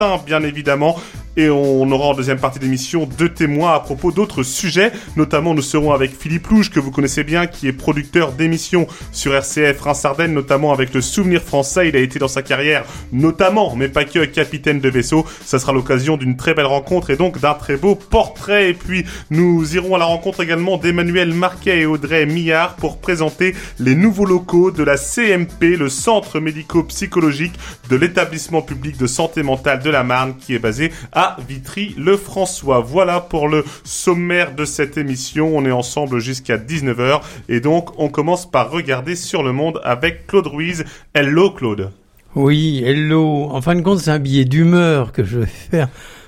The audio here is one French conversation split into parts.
bien évidemment. Et on aura en deuxième partie d'émission 2 témoins à propos d'autres sujets. Notamment, nous serons avec Philippe Louge, que vous connaissez bien, qui est producteur d'émissions sur RCF Reims-Ardennes, notamment avec le Souvenir français. Il a été dans sa carrière, notamment, mais pas que, capitaine de vaisseau. Ça sera l'occasion d'une très belle rencontre et donc d'un très beau portrait. Et puis, nous irons à la rencontre également d'Emmanuel Marquet et Audrey Millard pour présenter les nouveaux locaux de la CMP, le Centre médico-psychologique de l'établissement public de santé mentale de la Marne, qui est basé à Vitry-le-François. Voilà pour le sommaire de cette émission. On est ensemble jusqu'à 19h et donc on commence par regarder sur le monde avec Claude Ruiz. Hello Claude. Oui, hello. En fin de compte, c'est un billet d'humeur que je vais faire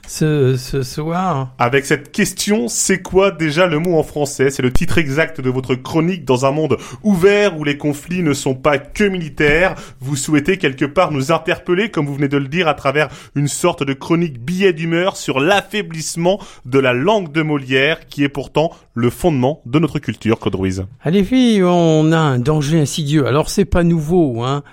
ce soir. Avec cette question, c'est quoi déjà le mot en français ? C'est le titre exact de votre chronique dans un monde ouvert où les conflits ne sont pas que militaires. Vous souhaitez quelque part nous interpeller, comme vous venez de le dire, à travers une sorte de chronique billet d'humeur sur l'affaiblissement de la langue de Molière, qui est pourtant le fondement de notre culture, Claude Ruiz. Allez filles, on a un danger insidieux. Alors c'est pas nouveau, hein.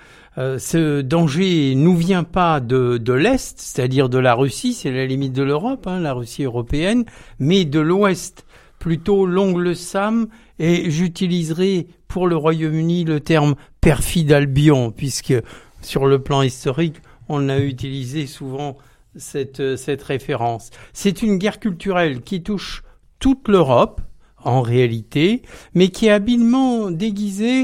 Ce danger nous vient pas de l'Est, c'est-à-dire de la Russie, c'est la limite de l'Europe, hein, la Russie européenne, mais de l'Ouest, plutôt l'ongle Sam, et j'utiliserai pour le Royaume-Uni le terme perfide Albion, puisque sur le plan historique, on a utilisé souvent cette référence. C'est une guerre culturelle qui touche toute l'Europe, en réalité, mais qui est habilement déguisée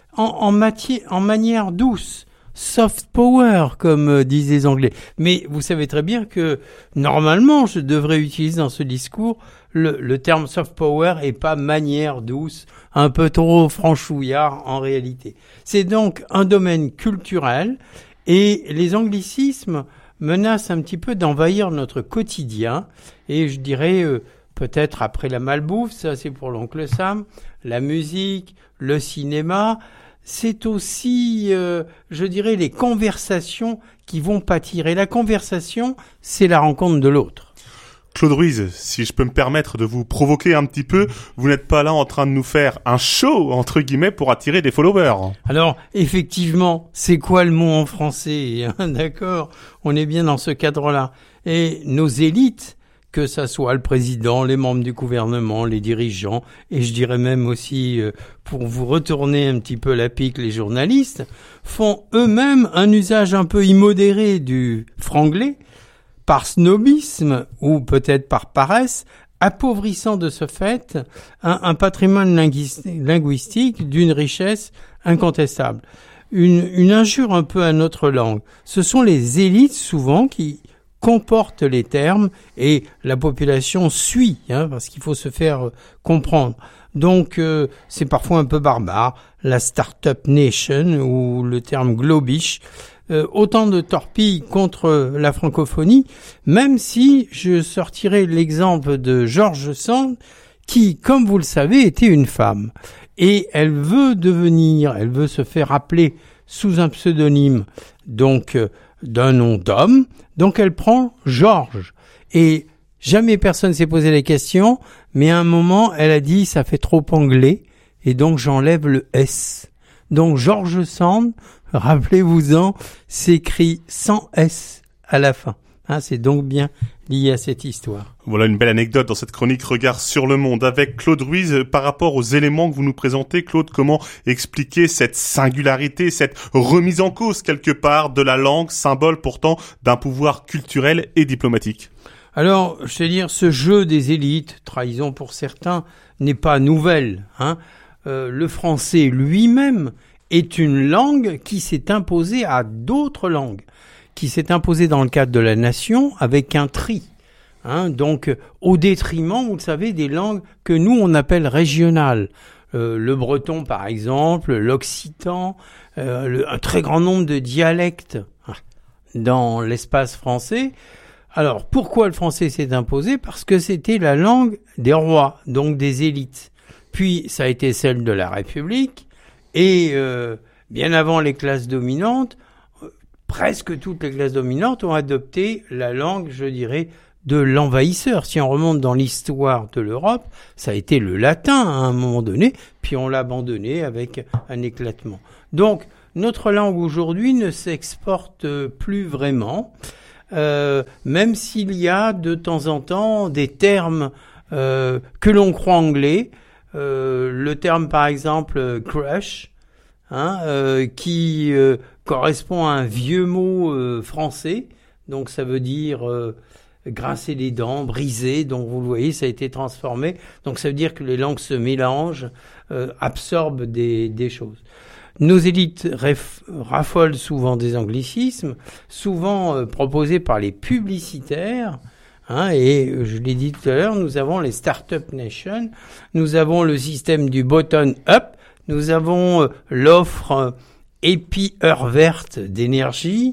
en manière douce, soft power, comme disent les Anglais. Mais vous savez très bien que, normalement, je devrais utiliser dans ce discours le terme soft power et pas manière douce, un peu trop franchouillard en réalité. C'est donc un domaine culturel et les anglicismes menacent un petit peu d'envahir notre quotidien et je dirais peut-être après la malbouffe, ça c'est pour l'oncle Sam, la musique, le cinéma, c'est aussi, je dirais, les conversations qui vont pâtir. Et la conversation, c'est la rencontre de l'autre. Claude Ruiz, si je peux me permettre de vous provoquer un petit peu, vous n'êtes pas là en train de nous faire un show, entre guillemets, pour attirer des followers. Alors, effectivement, c'est quoi le mot en français ? D'accord, on est bien dans ce cadre-là. Et nos élites, que ça soit le président, les membres du gouvernement, les dirigeants, et je dirais même aussi, pour vous retourner un petit peu la pique, les journalistes, font eux-mêmes un usage un peu immodéré du franglais, par snobisme ou peut-être par paresse, appauvrissant de ce fait un patrimoine linguistique d'une richesse incontestable. Une injure un peu à notre langue. Ce sont les élites souvent qui comporte les termes et la population suit, hein, parce qu'il faut se faire comprendre. Donc c'est parfois un peu barbare, la Startup Nation ou le terme globish, autant de torpilles contre la francophonie, même si je sortirai l'exemple de George Sand, qui, comme vous le savez, était une femme. Et elle veut se faire appeler sous un pseudonyme, donc d'un nom d'homme, donc elle prend Georges. Et jamais personne s'est posé la question, mais à un moment, elle a dit, ça fait trop anglais, et donc j'enlève le S. Donc George Sand, rappelez-vous-en, s'écrit sans S à la fin. Hein, c'est donc bien lié à cette histoire. Voilà une belle anecdote dans cette chronique Regard sur le monde avec Claude Ruiz. Par rapport aux éléments que vous nous présentez, Claude, comment expliquer cette singularité, cette remise en cause quelque part de la langue, symbole pourtant d'un pouvoir culturel et diplomatique ? Alors, je veux dire, ce jeu des élites, trahison pour certains, n'est pas nouvelle. Hein. Le français lui-même est une langue qui s'est imposée à d'autres langues, qui s'est imposée dans le cadre de la nation avec un tri. Hein, donc, au détriment, vous le savez, des langues que nous, on appelle régionales. Le breton, par exemple, l'occitan, un très grand nombre de dialectes dans l'espace français. Alors, pourquoi le français s'est imposé ? Parce que c'était la langue des rois, donc des élites. Puis, ça a été celle de la République. Et bien avant les classes dominantes, presque toutes les classes dominantes ont adopté la langue, je dirais, de l'envahisseur. Si on remonte dans l'histoire de l'Europe, ça a été le latin à un moment donné, puis on l'a abandonné avec un éclatement. Donc, notre langue aujourd'hui ne s'exporte plus vraiment. même s'il y a de temps en temps des termes que l'on croit anglais, le terme par exemple crush, qui correspond à un vieux mot français, donc ça veut dire grincer les dents, briser, donc vous le voyez, ça a été transformé, donc ça veut dire que les langues se mélangent, absorbent des choses. Nos élites raffolent souvent des anglicismes, souvent proposés par les publicitaires, et je l'ai dit tout à l'heure, nous avons les Startup Nation, nous avons le système du bottom-up, nous avons l'offre épi-heure verte d'Engie,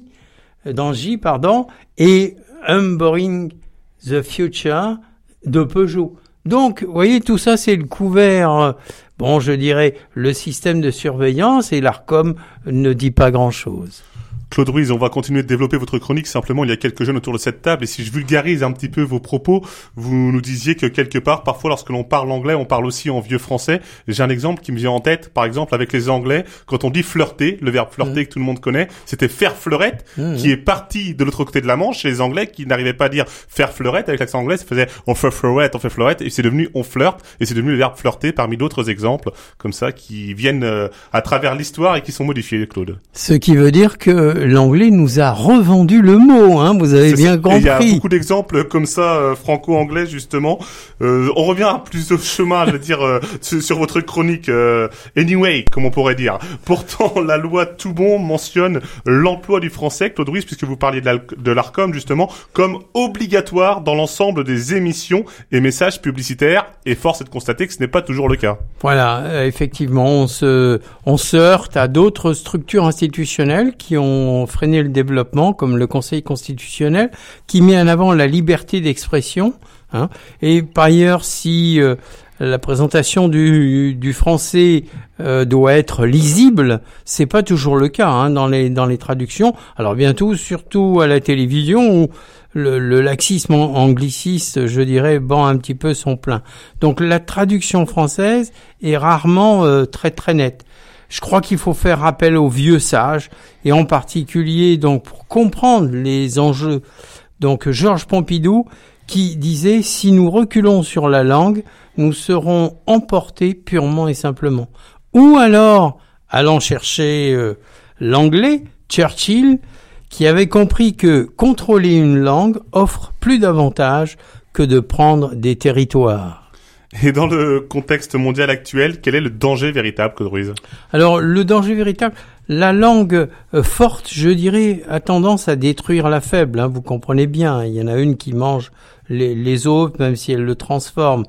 et Emboring the Future de Peugeot. Donc, vous voyez, tout ça, c'est le couvert, je dirais, le système de surveillance, et l'ARCOM ne dit pas grand-chose. Claude Ruiz, on va continuer de développer votre chronique. Simplement, il y a quelques jeunes autour de cette table. Et si je vulgarise un petit peu vos propos, vous nous disiez que quelque part, parfois, lorsque l'on parle anglais, on parle aussi en vieux français. J'ai un exemple qui me vient en tête. Par exemple, avec les Anglais, quand on dit flirter, le verbe flirter que tout le monde connaît, c'était faire fleurette, qui est parti de l'autre côté de la Manche chez les Anglais, qui n'arrivaient pas à dire faire fleurette avec l'accent anglais. Ça faisait on fait fleurette, et c'est devenu on flirte, et c'est devenu le verbe flirter parmi d'autres exemples comme ça qui viennent à travers l'histoire et qui sont modifiés, Claude. Ce qui veut dire que l'anglais nous a revendu le mot, vous avez bien compris. Il y a beaucoup d'exemples comme ça, franco-anglais justement. On revient à plus de chemin, je veux dire, sur votre chronique. Anyway, comme on pourrait dire. Pourtant, la loi Toubon mentionne l'emploi du français, Claude Ruiz, puisque vous parliez de l'ARCOM justement, comme obligatoire dans l'ensemble des émissions et messages publicitaires. Et force est de constater que ce n'est pas toujours le cas. Voilà, effectivement, on se heurte à d'autres structures institutionnelles qui ont freiné le développement, comme le Conseil constitutionnel, qui met en avant la liberté d'expression. Et par ailleurs, si la présentation du français doit être lisible, c'est pas toujours le cas dans les traductions. Alors bientôt, surtout à la télévision, où le laxisme angliciste, je dirais, bat un petit peu son plein. Donc la traduction française est rarement très très nette. Je crois qu'il faut faire appel aux vieux sages, et en particulier donc pour comprendre les enjeux. Donc Georges Pompidou qui disait: si nous reculons sur la langue, nous serons emportés purement et simplement. Ou alors, allant chercher l'anglais, Churchill, qui avait compris que contrôler une langue offre plus d'avantages que de prendre des territoires. Et dans le contexte mondial actuel, quel est le danger véritable, Claude Ruiz ? Alors, le danger véritable, la langue forte, je dirais, a tendance à détruire la faible. Vous comprenez bien, il y en a une qui mange les autres, même si elle le transforme.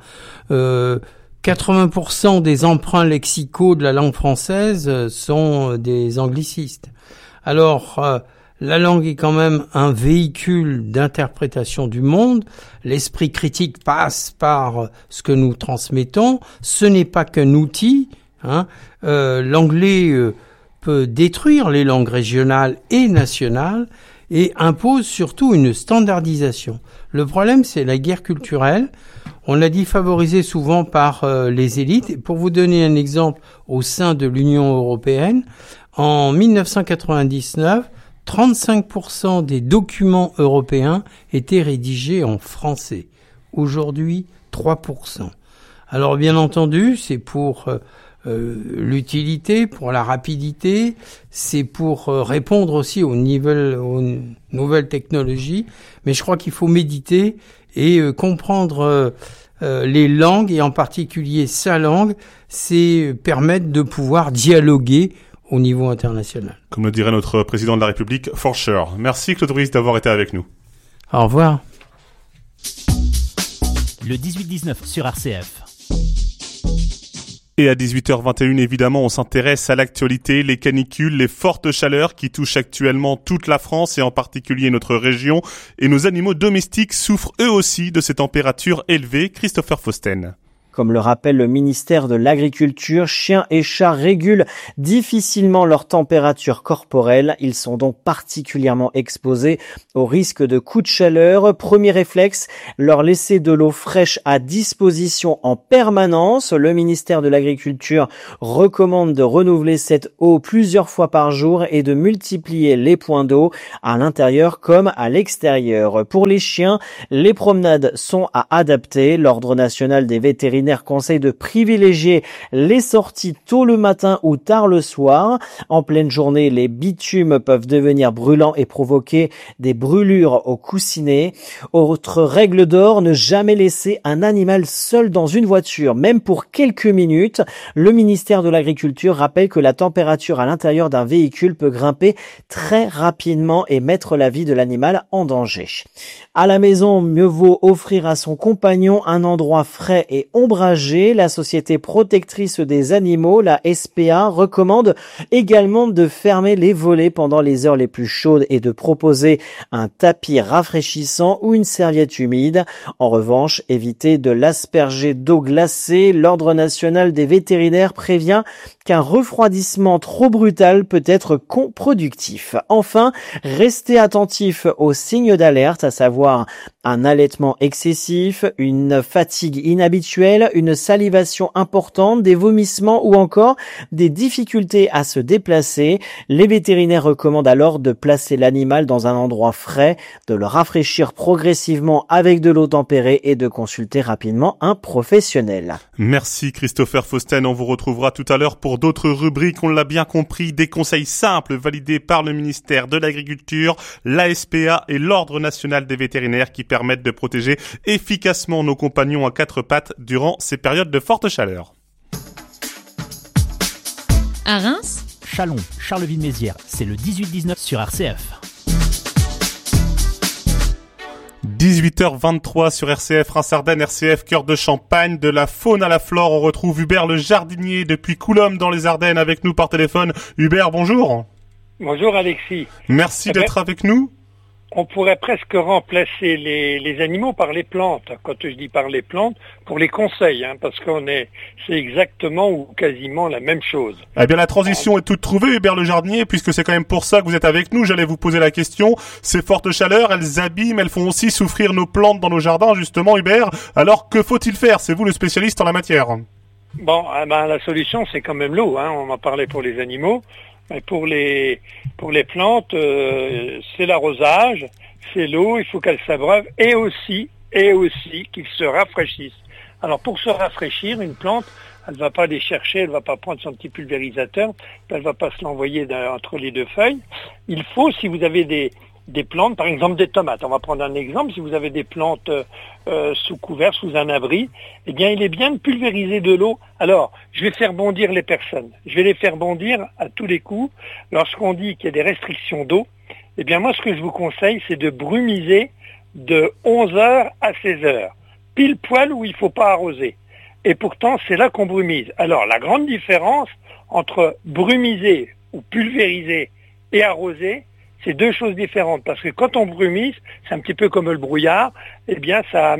80% des emprunts lexicaux de la langue française sont des anglicistes. Alors, la langue est quand même un véhicule d'interprétation du monde. L'esprit critique passe par ce que nous transmettons. Ce n'est pas qu'un outil. L'anglais peut détruire les langues régionales et nationales et impose surtout une standardisation. Le problème, c'est la guerre culturelle. On l'a dit, favorisée souvent par les élites. Et pour vous donner un exemple, au sein de l'Union européenne, en 1999, 35% des documents européens étaient rédigés en français. Aujourd'hui, 3%. Alors bien entendu, c'est pour l'utilité, pour la rapidité, c'est pour répondre aussi aux nouvelles technologies, mais je crois qu'il faut méditer et comprendre les langues, et en particulier sa langue, c'est permettre de pouvoir dialoguer au niveau international. Comme le dirait notre président de la République, for sure. Merci Claude Ruiz d'avoir été avec nous. Au revoir. Le 18-19 sur RCF. Et à 18h21, évidemment, on s'intéresse à l'actualité, les canicules, les fortes chaleurs qui touchent actuellement toute la France et en particulier notre région. Et nos animaux domestiques souffrent eux aussi de ces températures élevées. Christopher Fausten. Comme le rappelle le ministère de l'Agriculture, chiens et chats régulent difficilement leur température corporelle. Ils sont donc particulièrement exposés au risque de coups de chaleur. Premier réflexe, leur laisser de l'eau fraîche à disposition en permanence. Le ministère de l'Agriculture recommande de renouveler cette eau plusieurs fois par jour et de multiplier les points d'eau à l'intérieur comme à l'extérieur. Pour les chiens, les promenades sont à adapter. L'Ordre national des vétérinaires conseille de privilégier les sorties tôt le matin ou tard le soir. En pleine journée, les bitumes peuvent devenir brûlants et provoquer des brûlures au coussinet. Autre règle d'or, ne jamais laisser un animal seul dans une voiture, même pour quelques minutes. Le ministère de l'Agriculture rappelle que la température à l'intérieur d'un véhicule peut grimper très rapidement et mettre la vie de l'animal en danger. À la maison, mieux vaut offrir à son compagnon un endroit frais et ombragé. La Société protectrice des animaux, la SPA, recommande également de fermer les volets pendant les heures les plus chaudes et de proposer un tapis rafraîchissant ou une serviette humide. En revanche, évitez de l'asperger d'eau glacée. L'Ordre national des vétérinaires prévient qu'un refroidissement trop brutal peut être contre-productif. Enfin, restez attentif aux signes d'alerte, à savoir un allaitement excessif, une fatigue inhabituelle, une salivation importante, des vomissements ou encore des difficultés à se déplacer. Les vétérinaires recommandent alors de placer l'animal dans un endroit frais, de le rafraîchir progressivement avec de l'eau tempérée et de consulter rapidement un professionnel. Merci Christopher Fausten, on vous retrouvera tout à l'heure pour d'autres rubriques, on l'a bien compris, des conseils simples validés par le ministère de l'Agriculture, la SPA et l'Ordre national des vétérinaires qui permettent de protéger efficacement nos compagnons à quatre pattes durant ces périodes de forte chaleur. À Reims, Châlons, Charleville-Mézières, c'est le 18-19 sur RCF. 18h23 sur RCF, Reims-Ardennes, RCF, cœur de Champagne, de la faune à la flore. On retrouve Hubert le jardinier depuis Coulombe dans les Ardennes avec nous par téléphone. Hubert, bonjour. Bonjour Alexis. Merci d'être avec nous. On pourrait presque remplacer les animaux par les plantes. Quand je dis par les plantes, pour les conseils, parce c'est exactement ou quasiment la même chose. Eh bien, la transition est toute trouvée, Hubert le jardinier, puisque c'est quand même pour ça que vous êtes avec nous. J'allais vous poser la question. Ces fortes chaleurs, elles abîment, elles font aussi souffrir nos plantes dans nos jardins, justement, Hubert. Alors, que faut-il faire? C'est vous le spécialiste en la matière. Bon, la solution, c'est quand même l'eau. On en parlait pour les animaux. Mais pour les plantes, c'est l'arrosage, c'est l'eau, il faut qu'elles s'abreuvent et aussi qu'ils se rafraîchissent. Alors pour se rafraîchir, une plante, elle va pas aller chercher, elle va pas prendre son petit pulvérisateur, elle va pas se l'envoyer entre les deux feuilles. Il faut, si vous avez des plantes, par exemple des tomates. On va prendre un exemple. Si vous avez des plantes sous couvert, sous un abri, eh bien, il est bien de pulvériser de l'eau. Alors, je vais faire bondir les personnes. Je vais les faire bondir à tous les coups. Lorsqu'on dit qu'il y a des restrictions d'eau, eh bien, moi, ce que je vous conseille, c'est de brumiser de 11h à 16h. Pile poil où il ne faut pas arroser. Et pourtant, c'est là qu'on brumise. Alors, la grande différence entre brumiser ou pulvériser et arroser, c'est deux choses différentes, parce que quand on brumise, c'est un petit peu comme le brouillard, eh bien ça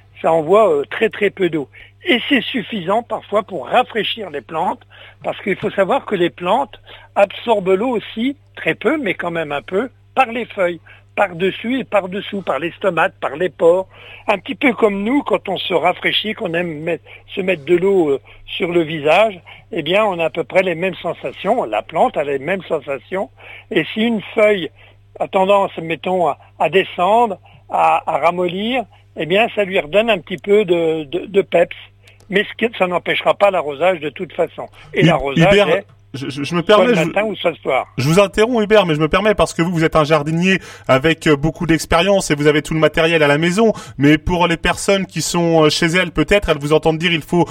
envoie très très peu d'eau. Et c'est suffisant parfois pour rafraîchir les plantes, parce qu'il faut savoir que les plantes absorbent l'eau aussi, très peu, mais quand même un peu, par les feuilles, par-dessus et par-dessous, par les stomates, par les pores. Un petit peu comme nous, quand on se rafraîchit, qu'on aime se mettre de l'eau sur le visage, eh bien on a à peu près les mêmes sensations. La plante a les mêmes sensations. Et si une feuille a tendance, mettons, à descendre, à ramollir, eh bien ça lui redonne un petit peu de peps. Mais ça n'empêchera pas l'arrosage de toute façon. Et l'arrosage est... Je me permets, soit le matin ou soit le soir. Je vous interromps Hubert, mais je me permets parce que vous êtes un jardinier avec beaucoup d'expérience et vous avez tout le matériel à la maison. Mais pour les personnes qui sont chez elles, peut-être, elles vous entendent dire il faut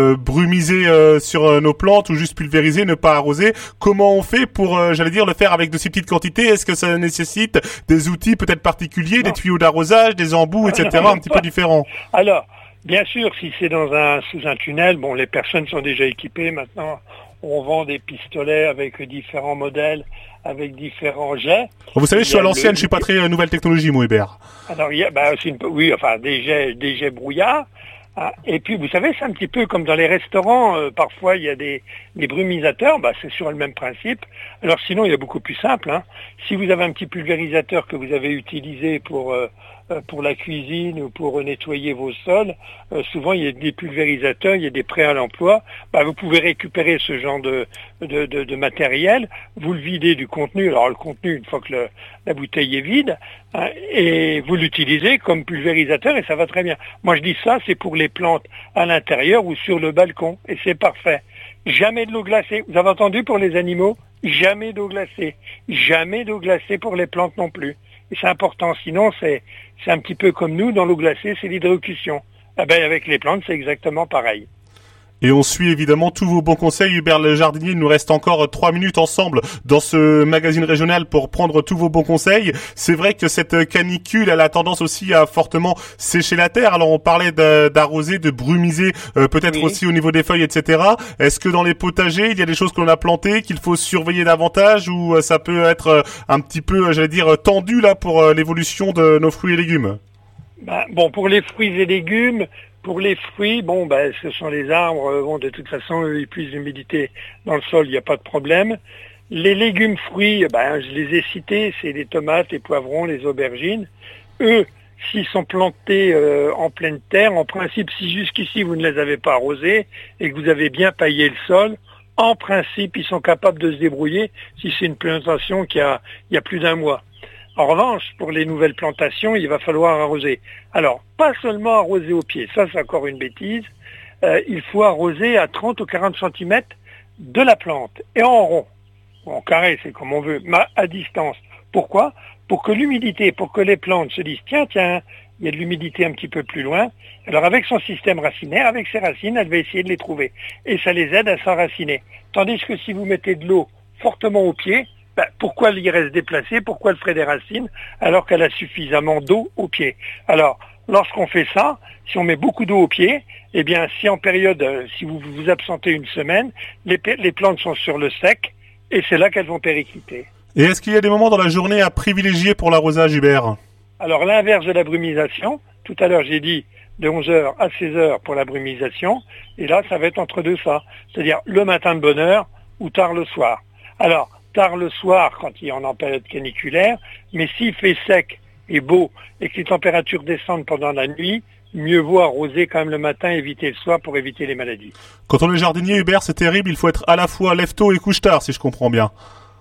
brumiser sur nos plantes ou juste pulvériser, ne pas arroser. Comment on fait pour, le faire avec de si petites quantités? Est-ce que ça nécessite des outils peut-être particuliers, des tuyaux d'arrosage, des embouts, etc., un petit peu différents? Alors, bien sûr, si c'est sous un tunnel, bon, les personnes sont déjà équipées maintenant. On vend des pistolets avec différents modèles, avec différents jets. Vous savez, je suis à l'ancienne, je suis pas très nouvelle technologie, moi, Hubert. Alors, des jets brouillard. Ah, et puis, vous savez, c'est un petit peu comme dans les restaurants, parfois il y a des brumisateurs, c'est sur le même principe. Alors sinon, il y a beaucoup plus simple, hein. Si vous avez un petit pulvérisateur que vous avez utilisé pour la cuisine ou pour nettoyer vos sols, souvent il y a des pulvérisateurs, il y a des prêts à l'emploi, vous pouvez récupérer ce genre de matériel, vous le videz du contenu, alors le contenu, une fois que la bouteille est vide, hein, et vous l'utilisez comme pulvérisateur et ça va très bien. Moi je dis ça, c'est pour les plantes à l'intérieur ou sur le balcon, et c'est parfait. Jamais de l'eau glacée. Vous avez entendu pour les animaux? Jamais d'eau glacée. Jamais d'eau glacée pour les plantes non plus. Et c'est important, sinon c'est un petit peu comme nous, dans l'eau glacée, c'est l'hydrocution. Avec les plantes, c'est exactement pareil. Et on suit évidemment tous vos bons conseils. Hubert le jardinier, il nous reste encore 3 minutes ensemble dans ce magazine régional pour prendre tous vos bons conseils. C'est vrai que cette canicule, elle a tendance aussi à fortement sécher la terre. Alors on parlait d'arroser, de brumiser, peut-être aussi au niveau des feuilles, etc. Est-ce que dans les potagers, il y a des choses que l'on a plantées, qu'il faut surveiller davantage, ou ça peut être un petit peu, tendu là pour l'évolution de nos fruits et légumes? Pour les fruits et légumes, ce sont les arbres, de toute façon, eux, ils puisent l'humidité dans le sol, il n'y a pas de problème. Les légumes fruits, je les ai cités, c'est les tomates, les poivrons, les aubergines. Eux, s'ils sont plantés en pleine terre, en principe, si jusqu'ici vous ne les avez pas arrosés et que vous avez bien paillé le sol, en principe, ils sont capables de se débrouiller si c'est une plantation qui a plus d'un mois. En revanche, pour les nouvelles plantations, il va falloir arroser. Alors, pas seulement arroser au pied, ça c'est encore une bêtise. Il faut arroser à 30 ou 40 cm de la plante, et en rond. En carré, c'est comme on veut, mais à distance. Pourquoi? Pour que l'humidité, pour que les plantes se disent, tiens, il y a de l'humidité un petit peu plus loin. Alors avec son système racinaire, avec ses racines, elle va essayer de les trouver. Et ça les aide à s'enraciner. Tandis que si vous mettez de l'eau fortement au pied, pourquoi elle irait se déplacer? Pourquoi elle ferait des racines alors qu'elle a suffisamment d'eau au pied? Alors, lorsqu'on fait ça, si on met beaucoup d'eau au pied, si en période, si vous vous absentez une semaine, les plantes sont sur le sec et c'est là qu'elles vont péricliter. Et est-ce qu'il y a des moments dans la journée à privilégier pour l'arrosage, Hubert? Alors, l'inverse de la brumisation. Tout à l'heure, j'ai dit de 11h à 16h pour la brumisation. Et là, ça va être entre deux ça. C'est-à-dire le matin de bonne heure ou tard le soir. Alors, tard le soir quand il est en période caniculaire, mais s'il fait sec et beau et que les températures descendent pendant la nuit, mieux vaut arroser quand même le matin, éviter le soir pour éviter les maladies. Quand on est jardinier, Hubert, c'est terrible, il faut être à la fois lève-tôt et couche-tard, si je comprends bien.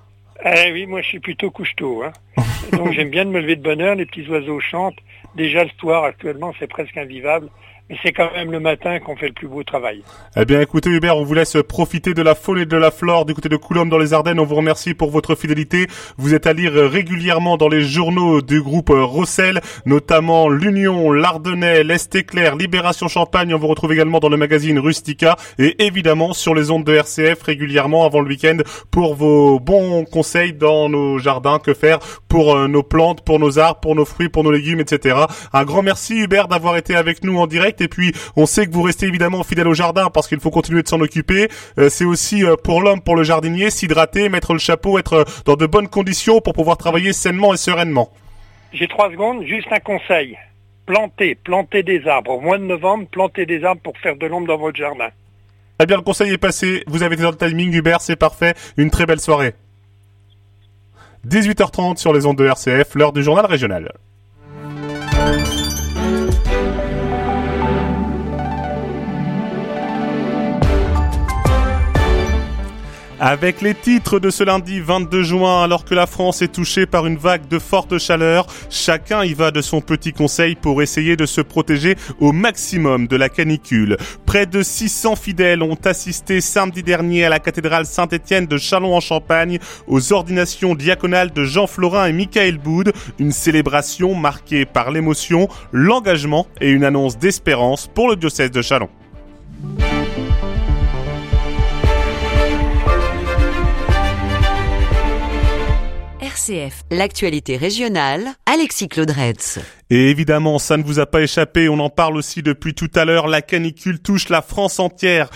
Oui, moi je suis plutôt couche-tôt, hein. Donc j'aime bien de me lever de bonne heure, les petits oiseaux chantent. Déjà le soir actuellement c'est presque invivable. Mais c'est quand même le matin qu'on fait le plus beau travail. Eh bien, écoutez, Hubert, on vous laisse profiter de la faune et de la flore du côté de Coulombe dans les Ardennes. On vous remercie pour votre fidélité. Vous êtes à lire régulièrement dans les journaux du groupe Rossel, notamment l'Union, l'Ardennais, l'Est Éclair, Libération Champagne. On vous retrouve également dans le magazine Rustica et évidemment sur les ondes de RCF régulièrement avant le week-end pour vos bons conseils dans nos jardins. Que faire pour nos plantes, pour nos arbres, pour nos fruits, pour nos légumes, etc. Un grand merci, Hubert, d'avoir été avec nous en direct. Et puis, on sait que vous restez évidemment fidèle au jardin parce qu'il faut continuer de s'en occuper. C'est aussi pour l'homme, pour le jardinier, s'hydrater, mettre le chapeau, être dans de bonnes conditions pour pouvoir travailler sainement et sereinement. J'ai 3 secondes, juste un conseil. Plantez des arbres. Au mois de novembre, plantez des arbres pour faire de l'ombre dans votre jardin. Eh bien, le conseil est passé. Vous avez été dans le timing, Hubert, c'est parfait. Une très belle soirée. 18h30 sur les ondes de RCF, l'heure du journal régional. Avec les titres de ce lundi 22 juin, alors que la France est touchée par une vague de forte chaleur, chacun y va de son petit conseil pour essayer de se protéger au maximum de la canicule. Près de 600 fidèles ont assisté samedi dernier à la cathédrale Saint-Étienne de Châlons-en-Champagne aux ordinations diaconales de Jean Florin et Michael Boud, une célébration marquée par l'émotion, l'engagement et une annonce d'espérance pour le diocèse de Châlons. RCF, l'actualité régionale, Alexis Claudretz. Et évidemment, ça ne vous a pas échappé, on en parle aussi depuis tout à l'heure, la canicule touche la France entière.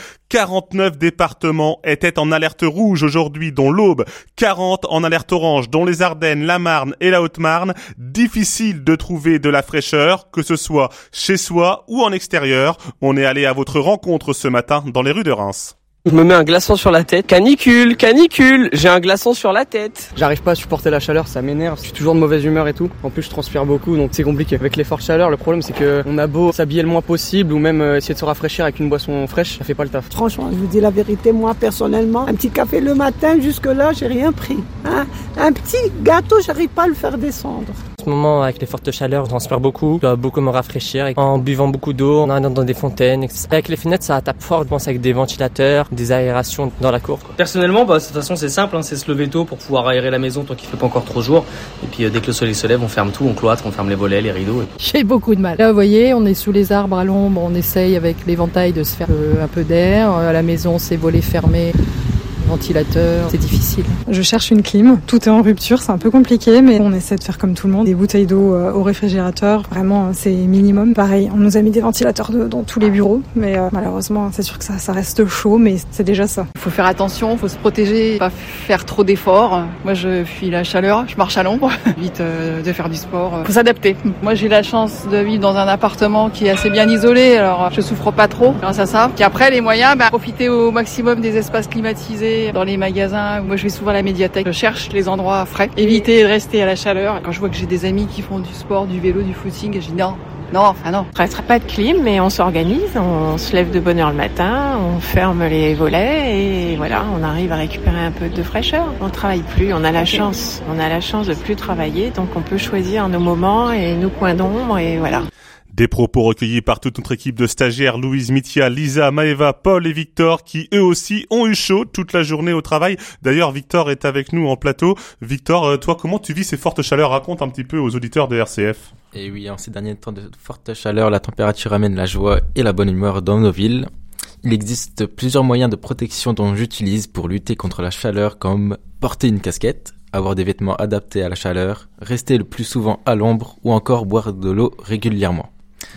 49 départements étaient en alerte rouge aujourd'hui, dont l'Aube, 40 en alerte orange, dont les Ardennes, la Marne et la Haute-Marne. Difficile de trouver de la fraîcheur, que ce soit chez soi ou en extérieur. On est allé à votre rencontre ce matin dans les rues de Reims. Je me mets un glaçon sur la tête. Canicule, canicule, j'ai un glaçon sur la tête. J'arrive pas à supporter la chaleur, ça m'énerve. Je suis toujours de mauvaise humeur et tout. En plus, je transpire beaucoup, donc c'est compliqué. Avec les fortes chaleurs, le problème c'est que on a beau s'habiller le moins possible ou même essayer de se rafraîchir avec une boisson fraîche, ça fait pas le taf. Franchement, je vous dis la vérité, moi personnellement, un petit café le matin, jusque là, j'ai rien pris. Un petit gâteau, j'arrive pas à le faire descendre. En ce moment, avec les fortes chaleurs, je transpire beaucoup. Je dois beaucoup me rafraîchir en buvant beaucoup d'eau, en allant dans des fontaines, etc. Avec les fenêtres, ça tape fort, je pense, avec des ventilateurs, des aérations dans la cour. Personnellement, de toute façon, c'est simple, c'est se lever tôt pour pouvoir aérer la maison tant qu'il fait pas encore trop jour. Et puis, dès que le soleil se lève, on ferme tout, on cloître, on ferme les volets, les rideaux. J'ai beaucoup de mal. Là, vous voyez, on est sous les arbres à l'ombre, on essaye avec l'éventail de se faire un peu d'air. À la maison, c'est volets fermés. Ventilateur, c'est difficile. Je cherche une clim, tout est en rupture, c'est un peu compliqué, mais on essaie de faire comme tout le monde. Des bouteilles d'eau au réfrigérateur, vraiment c'est minimum. Pareil, on nous a mis des ventilateurs dans tous les bureaux, mais malheureusement c'est sûr que ça reste chaud, mais c'est déjà ça. Il faut faire attention, il faut se protéger, pas faire trop d'efforts. Moi je fuis la chaleur, je marche à l'ombre, évite de faire du sport. Il faut s'adapter. Moi j'ai la chance de vivre dans un appartement qui est assez bien isolé, alors je souffre pas trop grâce à ça. Puis après les moyens, profiter au maximum des espaces climatisés. Dans les magasins, moi je vais souvent à la médiathèque, je cherche les endroits frais, éviter de rester à la chaleur. Quand je vois que j'ai des amis qui font du sport, du vélo, du footing, je dis non. On ne restera pas de clim, mais on s'organise, on se lève de bonne heure le matin, on ferme les volets et voilà, on arrive à récupérer un peu de fraîcheur. On ne travaille plus, on a la chance de plus travailler, donc on peut choisir nos moments et nos coins d'ombre et voilà. Des propos recueillis par toute notre équipe de stagiaires, Louise, Mithia, Lisa, Maëva, Paul et Victor, qui eux aussi ont eu chaud toute la journée au travail. D'ailleurs, Victor est avec nous en plateau. Victor, toi, comment tu vis ces fortes chaleurs? Raconte un petit peu aux auditeurs de RCF. Et oui, en ces derniers temps de forte chaleur, la température amène la joie et la bonne humeur dans nos villes. Il existe plusieurs moyens de protection dont j'utilise pour lutter contre la chaleur, comme porter une casquette, avoir des vêtements adaptés à la chaleur, rester le plus souvent à l'ombre ou encore boire de l'eau régulièrement.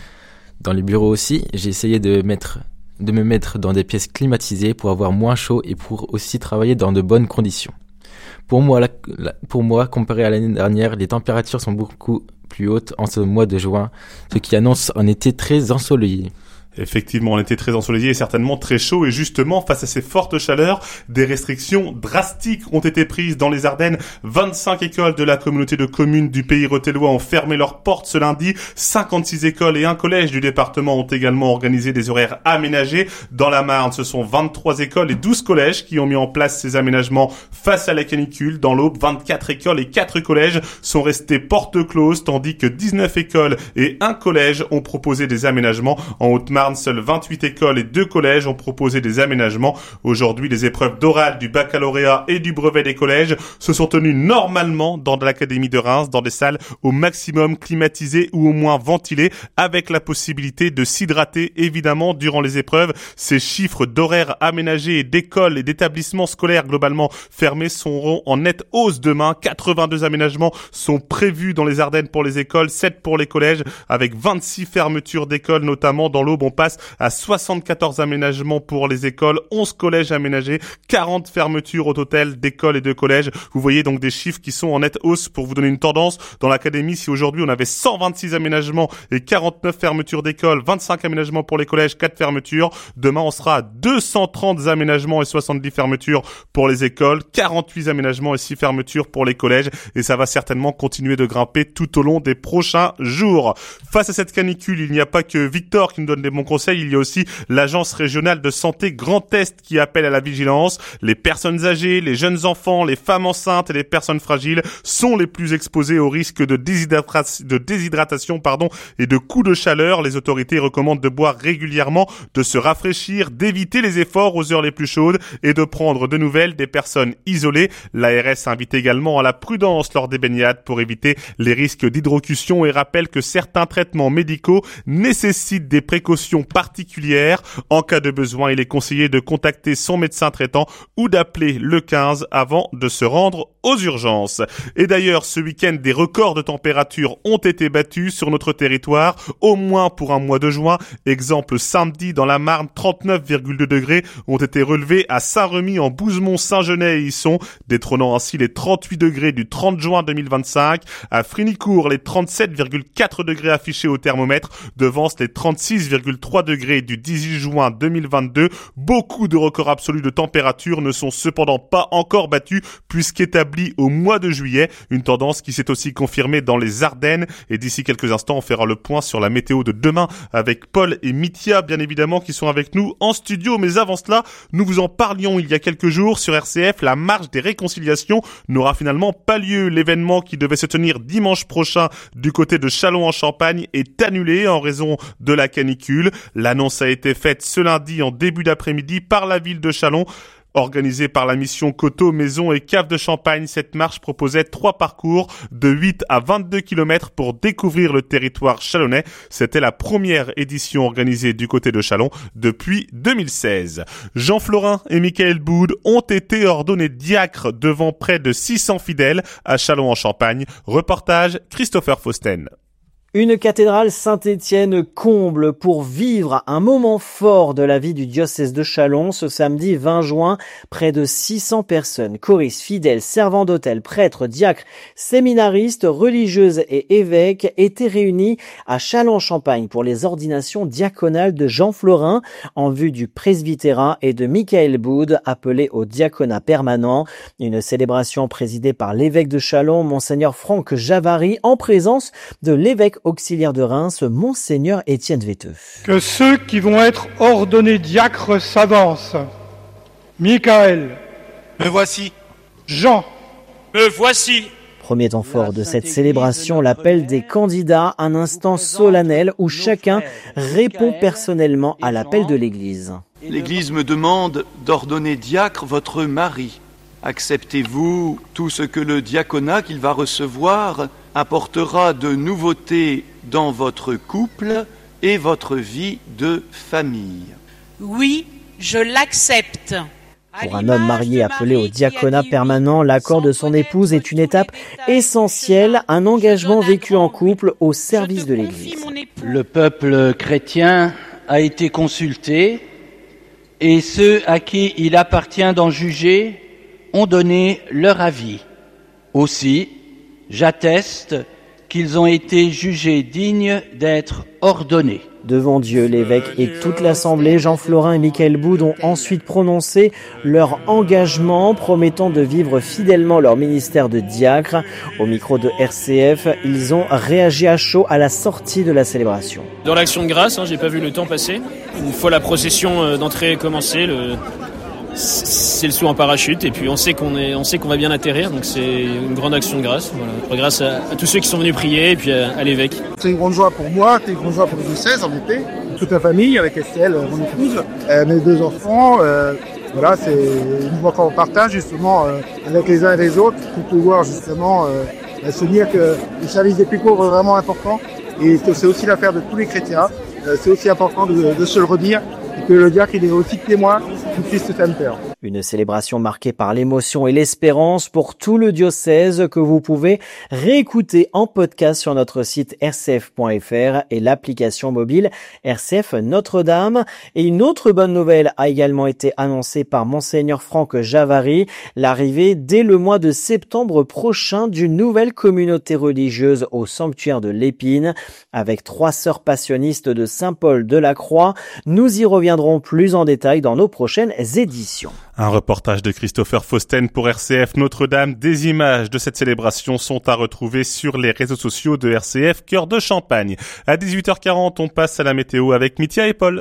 Dans les bureaux aussi, j'ai essayé de me mettre dans des pièces climatisées pour avoir moins chaud et pour aussi travailler dans de bonnes conditions. Pour moi, comparé à l'année dernière, les températures sont beaucoup plus hautes en ce mois de juin, ce qui annonce un été très ensoleillé. Effectivement, on était très ensoleillé et certainement très chaud, et justement, face à ces fortes chaleurs, des restrictions drastiques ont été prises dans les Ardennes. 25 écoles de la communauté de communes du Pays Rothellois ont fermé leurs portes ce lundi. 56 écoles et un collège du département ont également organisé des horaires aménagés. Dans la Marne, ce sont 23 écoles et 12 collèges qui ont mis en place ces aménagements face à la canicule. Dans l'Aube, 24 écoles et 4 collèges sont restés portes closes, tandis que 19 écoles et un collège ont proposé des aménagements. En Haute-Marne, seules 28 écoles et 2 collèges ont proposé des aménagements. Aujourd'hui, les épreuves d'oral du baccalauréat et du brevet des collèges se sont tenues normalement dans l'académie de Reims, dans des salles au maximum climatisées ou au moins ventilées, avec la possibilité de s'hydrater évidemment durant les épreuves. Ces chiffres d'horaires aménagés et d'écoles et d'établissements scolaires globalement fermés seront en nette hausse demain. 82 aménagements sont prévus dans les Ardennes pour les écoles, 7 pour les collèges, avec 26 fermetures d'écoles, notamment dans l'Aube. On passe à 74 aménagements pour les écoles, 11 collèges aménagés, 40 fermetures au total d'écoles et de collèges. Vous voyez donc des chiffres qui sont en nette hausse. Pour vous donner une tendance, dans l'académie, si aujourd'hui on avait 126 aménagements et 49 fermetures d'écoles, 25 aménagements pour les collèges, 4 fermetures, demain on sera à 230 aménagements et 70 fermetures pour les écoles, 48 aménagements et 6 fermetures pour les collèges, et ça va certainement continuer de grimper tout au long des prochains jours. Face à cette canicule, il n'y a pas que Victor qui nous donne des bons conseils, il y a aussi l'Agence régionale de santé Grand Est qui appelle à la vigilance. Les personnes âgées, les jeunes enfants, les femmes enceintes et les personnes fragiles sont les plus exposés au risque de déshydratation et de coups de chaleur. Les autorités recommandent de boire régulièrement, de se rafraîchir, d'éviter les efforts aux heures les plus chaudes et de prendre de nouvelles des personnes isolées. L'ARS invite également à la prudence lors des baignades pour éviter les risques d'hydrocution et rappelle que certains traitements médicaux nécessitent des précautions précautions particulières. En cas de besoin, il est conseillé de contacter son médecin traitant ou d'appeler le 15 avant de se rendre aux urgences. Et d'ailleurs, ce week-end, des records de température ont été battus sur notre territoire, au moins pour un mois de juin. Exemple, samedi, dans la Marne, 39,2 degrés ont été relevés à Saint-Remy, en Bouzemont, Saint-Genès et Isson, détrônant ainsi les 38 degrés du 30 juin 2025. À Frinicourt, les 37,4 degrés affichés au thermomètre devancent les 36,3 degrés du 18 juin 2022. Beaucoup de records absolus de température ne sont cependant pas encore battus, puisqu'établis au mois de juillet, une tendance qui s'est aussi confirmée dans les Ardennes. Et d'ici quelques instants, on fera le point sur la météo de demain avec Paul et Mithia, bien évidemment, qui sont avec nous en studio. Mais avant cela, nous vous en parlions il y a quelques jours sur RCF. La marche des réconciliations n'aura finalement pas lieu. L'événement qui devait se tenir dimanche prochain du côté de Châlons-en-Champagne est annulé en raison de la canicule. L'annonce a été faite ce lundi en début d'après-midi par la ville de Châlons. Organisée par la mission Coteaux, Maisons et Caves de Champagne, cette marche proposait 3 parcours de 8 à 22 km pour découvrir le territoire chalonnais. C'était la première édition organisée du côté de Châlons depuis 2016. Jean Florin et Michael Boud ont été ordonnés diacres devant près de 600 fidèles à Châlons-en-Champagne. Reportage Christopher Fausten. Une cathédrale Saint-Étienne comble pour vivre un moment fort de la vie du diocèse de Châlons ce samedi 20 juin. Près de 600 personnes, choristes, fidèles, servants d'hôtel, prêtres, diacres, séminaristes, religieuses et évêques étaient réunis à Châlons-en-Champagne pour les ordinations diaconales de Jean Florin en vue du presbytérat et de Michael Boud appelé au diaconat permanent. Une célébration présidée par l'évêque de Châlons, Monseigneur Franck Javary, en présence de l'évêque auxiliaire de Reims, Monseigneur Étienne Veteux. Que ceux qui vont être ordonnés diacres s'avancent. Michael. Me voici. Jean. Me voici. Premier temps fort de cette célébration, l'appel des candidats, un instant solennel où chacun répond personnellement à l'appel de l'Église. L'Église me demande d'ordonner diacre votre mari. Acceptez-vous tout ce que le diaconat qu'il va recevoir apportera de nouveautés dans votre couple et votre vie de famille? Oui, je l'accepte. Pour un homme marié appelé au diaconat permanent, l'accord de son épouse est une étape essentielle, un engagement vécu en couple au service de l'Église. Le peuple chrétien a été consulté et ceux à qui il appartient d'en juger ont donné leur avis. Aussi, j'atteste qu'ils ont été jugés dignes d'être ordonnés. Devant Dieu, l'évêque et toute l'assemblée, Jean Florin et Michael Boud ont ensuite prononcé leur engagement, promettant de vivre fidèlement leur ministère de diacre. Au micro de RCF, ils ont réagi à chaud à la sortie de la célébration. Dans l'action de grâce, j'ai pas vu le temps passer. Une fois la procession d'entrée commencée, c'est le saut en parachute et puis on sait qu'on va bien atterrir, donc c'est une grande action de grâce. Voilà. Grâce à tous ceux qui sont venus prier et puis à l'évêque. C'est une grande joie pour moi, c'est une grande joie pour le diocèse en été, toute la famille avec Estelle, mon épouse, mes 2 enfants. Voilà, c'est une joie qu'on partage justement avec les uns et les autres pour pouvoir justement se dire que le service des plus pauvres est vraiment important et que c'est aussi l'affaire de tous les chrétiens. C'est aussi important de se le redire. Que le diacre, il est aussi témoin du Christ Saint-Père. Une célébration marquée par l'émotion et l'espérance pour tout le diocèse que vous pouvez réécouter en podcast sur notre site rcf.fr et l'application mobile RCF Notre-Dame. Et une autre bonne nouvelle a également été annoncée par Monseigneur Franck Javary, l'arrivée dès le mois de septembre prochain d'une nouvelle communauté religieuse au sanctuaire de l'Épine avec 3 sœurs passionnistes de Saint-Paul de la Croix. Nous y reviendrons plus en détail dans nos prochaines éditions. Un reportage de Christopher Fausten pour RCF Notre-Dame. Des images de cette célébration sont à retrouver sur les réseaux sociaux de RCF Cœur de Champagne. À 18h40, on passe à la météo avec Mithia et Paul.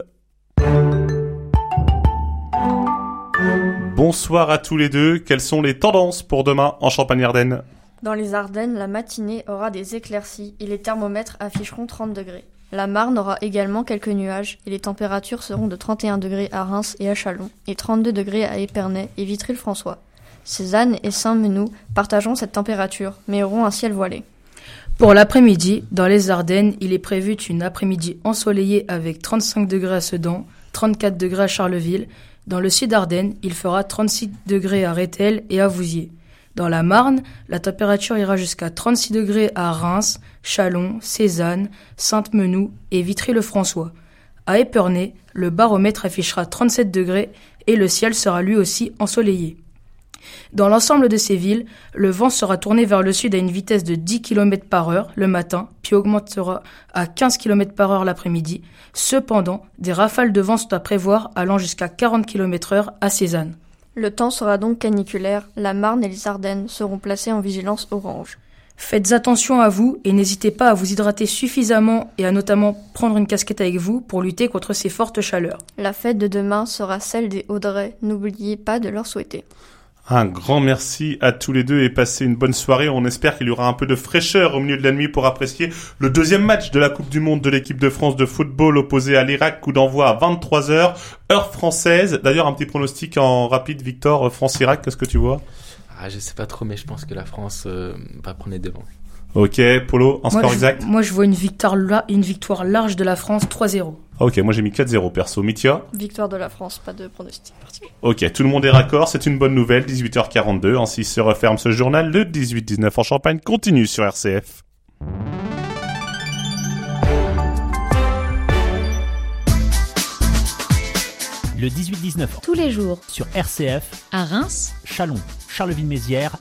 Bonsoir à tous les deux. Quelles sont les tendances pour demain en Champagne-Ardenne ? Dans les Ardennes, la matinée aura des éclaircies et les thermomètres afficheront 30 degrés. La Marne aura également quelques nuages et les températures seront de 31 degrés à Reims et à Châlons et 32 degrés à Épernay et Vitry-le-François. Cézanne et Saint-Menou partageront cette température mais auront un ciel voilé. Pour l'après-midi, dans les Ardennes, il est prévu une après-midi ensoleillée avec 35 degrés à Sedan, 34 degrés à Charleville. Dans le sud Ardennes, il fera 36 degrés à Rethel et à Vouziers. Dans la Marne, la température ira jusqu'à 36 degrés à Reims, Châlons, Cézanne, Sainte-Menou et Vitry-le-François. À Épernay, le baromètre affichera 37 degrés et le ciel sera lui aussi ensoleillé. Dans l'ensemble de ces villes, le vent sera tourné vers le sud à une vitesse de 10 km par heure le matin, puis augmentera à 15 km par heure l'après-midi. Cependant, des rafales de vent sont à prévoir allant jusqu'à 40 km heure à Cézanne. Le temps sera donc caniculaire, la Marne et les Ardennes seront placées en vigilance orange. Faites attention à vous et n'hésitez pas à vous hydrater suffisamment et à notamment prendre une casquette avec vous pour lutter contre ces fortes chaleurs. La fête de demain sera celle des Audrey, n'oubliez pas de leur souhaiter. Un grand merci à tous les deux et passez une bonne soirée. On espère qu'il y aura un peu de fraîcheur au milieu de la nuit pour apprécier le deuxième match de la Coupe du Monde de l'équipe de France de football opposé à l'Irak. Coup d'envoi à 23h, heure française. D'ailleurs, un petit pronostic en rapide, Victor, France-Irak, qu'est-ce que tu vois ? Je sais pas trop, mais je pense que la France va prendre les devants. Ok, Polo, un score exact ? Moi, je vois une victoire large de la France, 3-0. Ok, moi j'ai mis 4-0 perso. Mithia ? Victoire de la France, pas de pronostic particulier. Ok, tout le monde est raccord, c'est une bonne nouvelle, 18h42. Ainsi se referme ce journal. Le 18-19 en Champagne continue sur RCF. Le 18-19 tous les jours sur RCF à Reims, Châlons, Charleville-Mézières.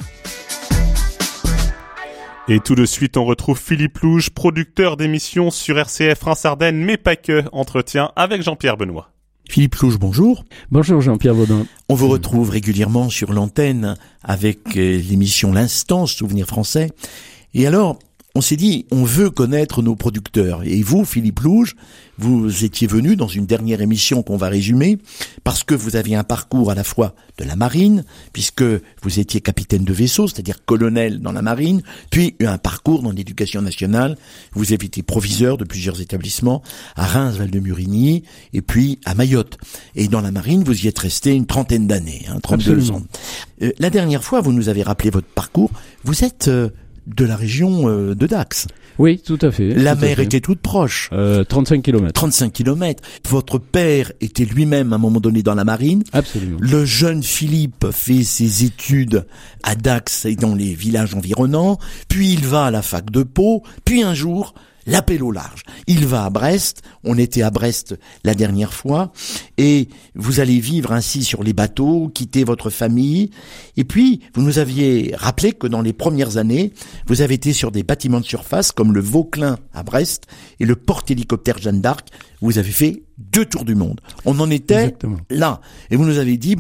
Et tout de suite, on retrouve Philippe Louge, producteur d'émissions sur RCF Reims-Ardennes, mais pas que. Entretien avec Jean-Pierre Benoît. Philippe Louge, bonjour. Bonjour Jean-Pierre Baudin. On vous retrouve régulièrement sur l'antenne avec l'émission L'Instant, Souvenir français. Et alors, on s'est dit, on veut connaître nos producteurs. Et vous, Philippe Louge, vous étiez venu dans une dernière émission qu'on va résumer, parce que vous aviez un parcours à la fois de la marine, puisque vous étiez capitaine de vaisseau, c'est-à-dire colonel dans la marine, puis un parcours dans l'éducation nationale. Vous avez été proviseur de plusieurs établissements, à Reims, Val-de-Murigny, et puis à Mayotte. Et dans la marine, vous y êtes resté une trentaine d'années, 32 Absolument. ans. La dernière fois, vous nous avez rappelé votre parcours. Vous êtes de la région de Dax. Oui, tout à fait. La mer était toute proche. 35 km. 35 km. Votre père était lui-même à un moment donné dans la marine. Absolument. Le jeune Philippe fait ses études à Dax et dans les villages environnants. Puis il va à la fac de Pau. Puis un jour, l'appel au large. Il va à Brest. On était à Brest la dernière fois. Et vous allez vivre ainsi sur les bateaux, quitter votre famille. Et puis, vous nous aviez rappelé que dans les premières années, vous avez été sur des bâtiments de surface comme le Vauclin à Brest et le porte-hélicoptère Jeanne d'Arc. Vous avez fait 2 tours du monde. On en était Exactement. Là. Et vous nous avez dit,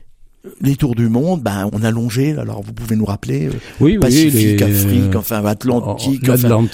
les tours du monde, on a longé, alors vous pouvez nous rappeler Pacifique, Afrique, Atlantique,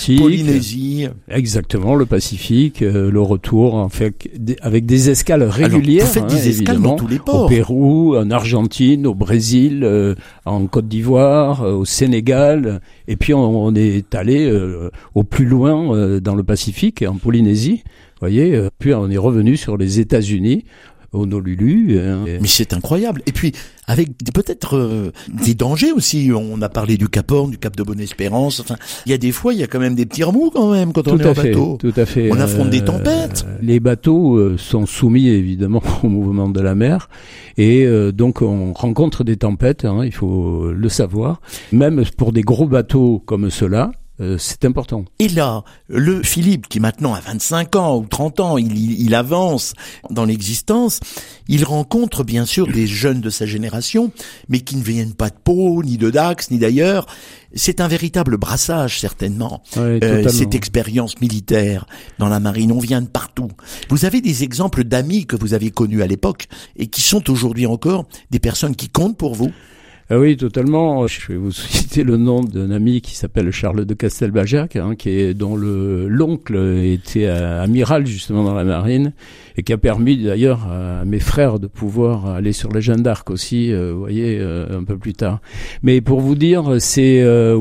Polynésie. Exactement, le Pacifique, le retour, en fait, avec des escales régulières. Alors, vous faites des escales dans tous les ports. Au Pérou, en Argentine, au Brésil, en Côte d'Ivoire, au Sénégal, et puis on est allé au plus loin dans le Pacifique, en Polynésie, voyez, puis on est revenu sur les États-Unis. Honolulu. Mais c'est incroyable. Et puis, avec peut-être des dangers aussi. On a parlé du Cap Horn, du Cap de Bonne-Espérance. Enfin, il y a des fois, il y a quand même des petits remous quand même quand on est en bateau. Tout à fait. On affronte des tempêtes. Les bateaux sont soumis évidemment au mouvement de la mer. Et donc, on rencontre des tempêtes, il faut le savoir. Même pour des gros bateaux comme ceux-là, c'est important. Et là, le Philippe, qui maintenant a 25 ans ou 30 ans, il avance dans l'existence, il rencontre bien sûr des jeunes de sa génération, mais qui ne viennent pas de Pau, ni de Dax, ni d'ailleurs. C'est un véritable brassage, certainement, oui, cette expérience militaire dans la marine. On vient de partout. Vous avez des exemples d'amis que vous avez connus à l'époque et qui sont aujourd'hui encore des personnes qui comptent pour vous? Oui, totalement. Je vais vous citer le nom d'un ami qui s'appelle Charles de Castelbajac, dont l'oncle était amiral justement dans la marine et qui a permis d'ailleurs à mes frères de pouvoir aller sur la Jeanne d'Arc aussi, vous voyez, un peu plus tard. Mais pour vous dire, c'est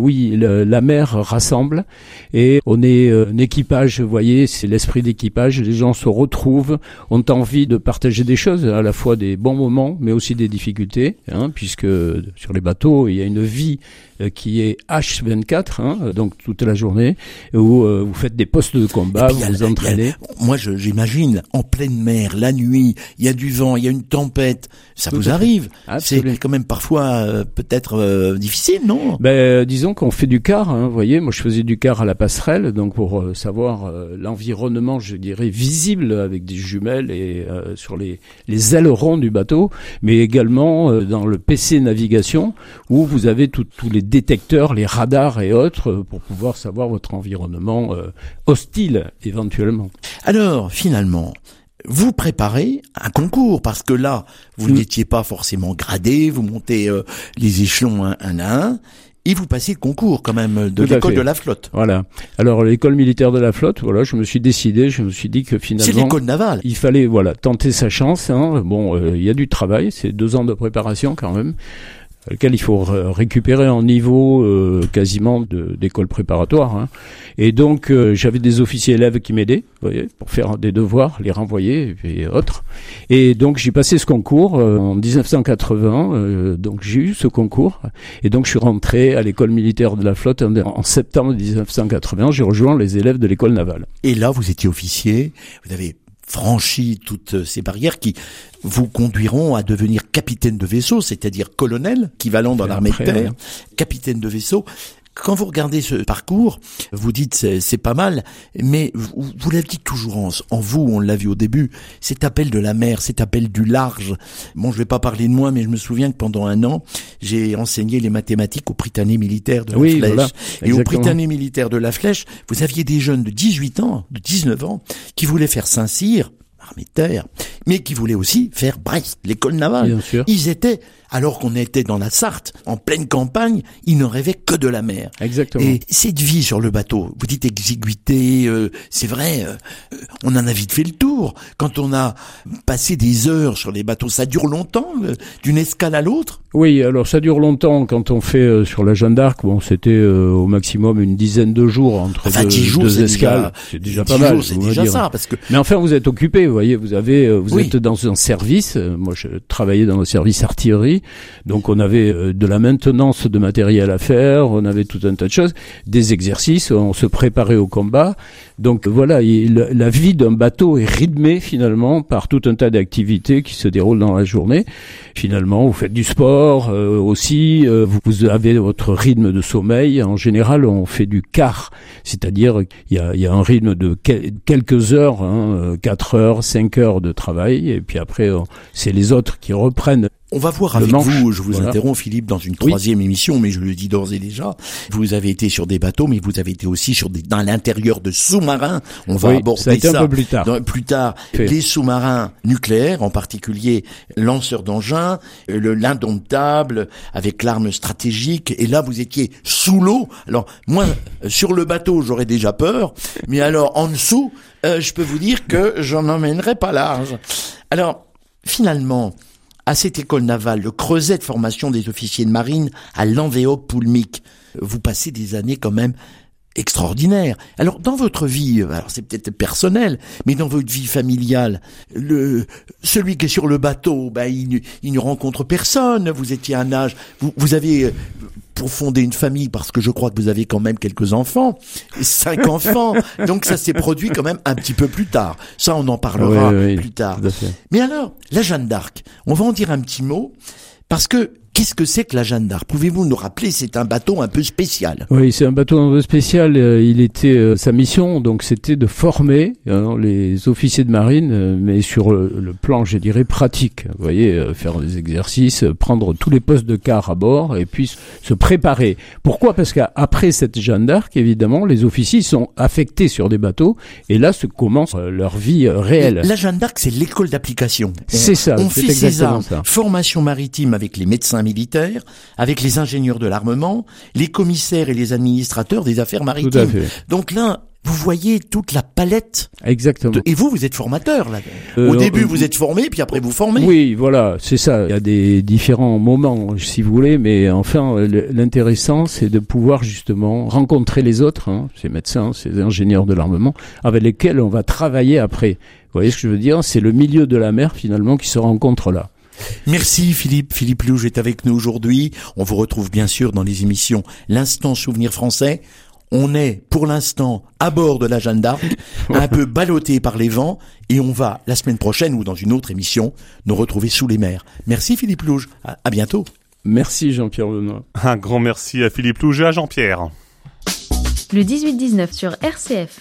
la mer rassemble et on est un équipage, vous voyez, c'est l'esprit d'équipage. Les gens se retrouvent, ont envie de partager des choses, à la fois des bons moments, mais aussi des difficultés, puisque sur les bateaux. Il y a une vie qui est H24, donc toute la journée, où vous faites des postes de combat, vous vous entraînez. Moi, j'imagine, en pleine mer, la nuit, il y a du vent, il y a une tempête, ça vous arrive. C'est quand même parfois peut-être difficile, non? Disons qu'on fait du quart, vous voyez, moi je faisais du quart à la passerelle, donc pour savoir l'environnement, je dirais, visible avec des jumelles et sur les ailerons du bateau, mais également dans le PC navigation, où vous avez tous les détecteurs, les radars et autres, pour pouvoir savoir votre environnement hostile, éventuellement. Alors, finalement, vous préparez un concours, parce que là, vous n'étiez pas forcément gradé, vous montez les échelons un à un, et vous passez le concours quand même de l'école de la flotte. Voilà. Alors l'école militaire de la flotte, voilà, je me suis dit que finalement... C'est l'école navale. Il fallait, tenter sa chance. Bon, y a du travail, c'est 2 ans de préparation quand même, lequel il faut récupérer en niveau quasiment d'école préparatoire. Et donc j'avais des officiers élèves qui m'aidaient, vous voyez, pour faire des devoirs, les renvoyer et autres. Et donc j'ai passé ce concours en 1980. Donc j'ai eu ce concours et donc je suis rentré à l'école militaire de la flotte en septembre 1980. J'ai rejoint les élèves de l'école navale. Et là vous étiez officier, vous avez franchi toutes ces barrières qui vous conduiront à devenir capitaine de vaisseau, c'est-à-dire colonel, équivalent dans l'armée de terre, capitaine de vaisseau. Quand vous regardez ce parcours, vous dites c'est pas mal, mais vous l'avez dit toujours en vous, on l'a vu au début, cet appel de la mer, cet appel du large. Bon, je vais pas parler de moi, mais je me souviens que pendant 1 an, j'ai enseigné les mathématiques au Prytanée militaire de la Flèche. Voilà, et au Prytanée militaire de la Flèche, vous aviez des jeunes de 18 ans, de 19 ans, qui voulaient faire Saint-Cyr, armée de terre, mais qui voulaient aussi faire Brest, l'école navale. Bien sûr. Ils étaient, alors qu'on était dans la Sarthe, en pleine campagne, ils ne rêvaient que de la mer. Exactement. Et cette vie sur le bateau, vous dites exiguïté, c'est vrai, on en a vite fait le tour. Quand on a passé des heures sur les bateaux, ça dure longtemps, d'une escale à l'autre? Oui, alors ça dure longtemps. Quand on fait sur la Jeanne d'Arc, bon, c'était au maximum une dizaine de jours entre deux escales. C'est déjà pas mal. C'est déjà ça, parce que... Mais enfin, vous êtes occupé, vous voyez, vous êtes dans un service. Moi, je travaillais dans le service artillerie. Donc on avait de la maintenance de matériel à faire, on avait tout un tas de choses, des exercices, on se préparait au combat. Donc voilà, la vie d'un bateau est rythmée finalement par tout un tas d'activités qui se déroulent dans la journée. Finalement, vous faites du sport aussi, vous avez votre rythme de sommeil. En général, on fait du quart, c'est-à-dire il y a un rythme de quelques heures, 4 heures, 5 heures de travail, et puis après, c'est les autres qui reprennent. On va voir avec vous, je vous interromps Philippe, dans une 3e émission, mais je le dis d'ores et déjà, vous avez été sur des bateaux, mais vous avez été aussi dans l'intérieur de sous-marins. On va aborder ça un peu plus tard. Plus tard, les sous-marins nucléaires, en particulier lanceurs d'engins, l'Indomptable, avec l'arme stratégique, et là vous étiez sous l'eau. Alors moi, sur le bateau, j'aurais déjà peur, mais alors en dessous, je peux vous dire que j'en emmènerai pas large. Alors, finalement, à cette école navale, le creuset de formation des officiers de marine à Lanvéoc-Poulmic, vous passez des années quand même extraordinaires. Alors, dans votre vie, alors c'est peut-être personnel, mais dans votre vie familiale, celui qui est sur le bateau, il ne rencontre personne. Vous étiez à un âge, vous avez pour fonder une famille, parce que je crois que vous avez quand même quelques enfants, 5 enfants, donc ça s'est produit quand même un petit peu plus tard. Ça, on en parlera plus tard. Mais alors, la Jeanne d'Arc, on va en dire un petit mot, parce que qu'est-ce que c'est que la Jeanne d'Arc? Pouvez-vous nous rappeler? C'est un bateau un peu spécial. Oui, c'est un bateau un peu spécial. Il était sa mission, donc c'était de former les officiers de marine, mais sur le plan, je dirais, pratique. Vous voyez, faire des exercices, prendre tous les postes de quart à bord, et puis se préparer. Pourquoi? Parce qu'après cette Jeanne d'Arc, évidemment, les officiers sont affectés sur des bateaux, et là se commence leur vie réelle. Et la Jeanne d'Arc, c'est l'école d'application. C'est ça. On fait ces armes. Formation maritime avec les médecins militaires, avec les ingénieurs de l'armement, les commissaires et les administrateurs des affaires maritimes. Tout à fait. Donc là, vous voyez toute la palette. Exactement. Et vous êtes formateur, là. Au début, vous êtes formé, puis après vous formez. Oui, voilà, c'est ça. Il y a des différents moments, si vous voulez, mais enfin, l'intéressant, c'est de pouvoir justement rencontrer les autres, ces médecins, ces ingénieurs de l'armement, avec lesquels on va travailler après. Vous voyez ce que je veux dire? C'est le milieu de la mer, finalement, qui se rencontre là. Merci Philippe. Philippe Louge est avec nous aujourd'hui. On vous retrouve bien sûr dans les émissions L'Instant Souvenir Français. On est pour l'instant à bord de la Jeanne d'Arc, un peu ballotté par les vents, et on va la semaine prochaine ou dans une autre émission nous retrouver sous les mers. Merci Philippe Louge. À bientôt. Merci Jean-Pierre Benoît. Un grand merci à Philippe Louge et à Jean-Pierre. Le 18-19 sur RCF.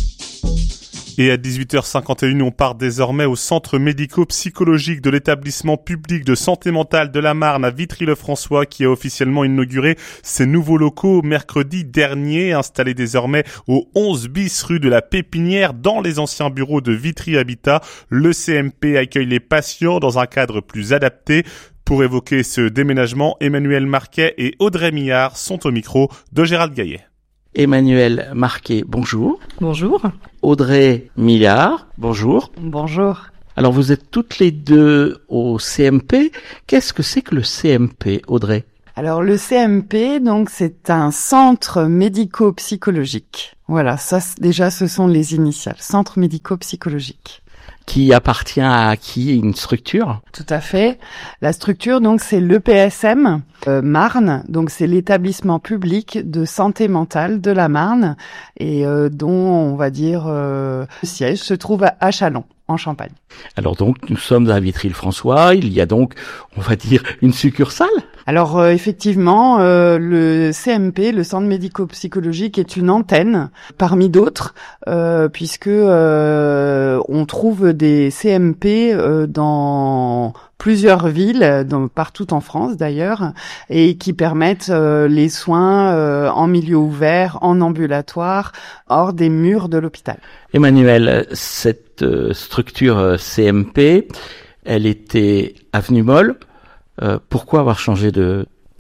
Et à 18h51, on part désormais au centre médico-psychologique de l'établissement public de santé mentale de la Marne à Vitry-le-François qui a officiellement inauguré ses nouveaux locaux mercredi dernier, installés désormais au 11 bis rue de la Pépinière dans les anciens bureaux de Vitry Habitat. Le CMP accueille les patients dans un cadre plus adapté. Pour évoquer ce déménagement, Emmanuel Marquet et Audrey Millard sont au micro de Gérald Gaillet. Emmanuel Marquet, bonjour. Bonjour. Audrey Millard, bonjour. Bonjour. Alors vous êtes toutes les deux au CMP. Qu'est-ce que c'est que le CMP, Audrey ? Alors le CMP, donc c'est un centre médico-psychologique. Voilà, ça déjà ce sont les initiales, centre médico-psychologique. Qui appartient à qui, une structure ? Tout à fait. La structure, donc, c'est l'EPSM Marne. Donc, c'est l'établissement public de santé mentale de la Marne et dont, on va dire, le siège se trouve à Châlons, en Champagne. Alors donc, nous sommes à Vitry-le-François. Il y a donc, on va dire, une succursale ? Alors effectivement, le CMP, le centre médico-psychologique, est une antenne parmi d'autres, puisque on trouve des CMP dans plusieurs villes, partout en France d'ailleurs, et qui permettent les soins en milieu ouvert, en ambulatoire, hors des murs de l'hôpital. Emmanuel, cette structure CMP, elle était avenue Molle. Pourquoi avoir changé d'emplacement ?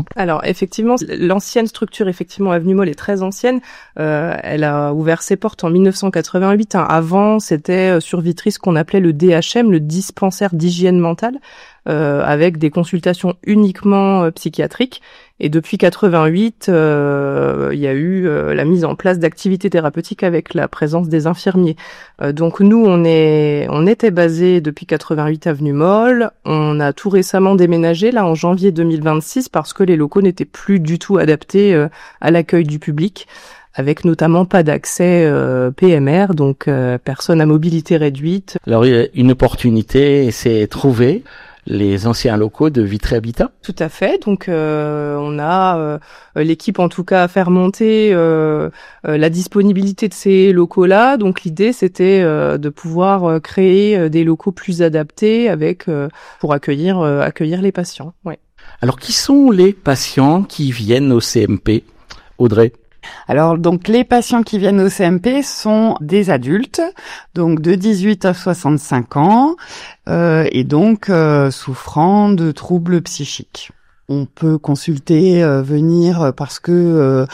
Alors effectivement, l'ancienne structure avenue Molle est très ancienne. Elle a ouvert ses portes en 1988. Avant, c'était sur Vitry ce qu'on appelait le DHM, le dispensaire d'hygiène mentale, avec des consultations uniquement psychiatriques. Et depuis 88, il y a eu la mise en place d'activités thérapeutiques avec la présence des infirmiers. Donc nous, on était basés depuis 88 avenue Molle. On a tout récemment déménagé là en janvier 2026 parce que les locaux n'étaient plus du tout adaptés à l'accueil du public, avec notamment pas d'accès PMR, donc personnes à mobilité réduite. Alors une opportunité s'est trouvée. Les anciens locaux de Vitry Habitat. Tout à fait. Donc on a l'équipe en tout cas à faire monter la disponibilité de ces locaux-là. Donc l'idée c'était de pouvoir créer des locaux plus adaptés avec pour accueillir les patients. Ouais. Alors qui sont les patients qui viennent au CMP, Audrey ? Alors donc les patients qui viennent au CMP sont des adultes, donc de 18 à 65 ans, et donc souffrant de troubles psychiques. On peut consulter, venir parce que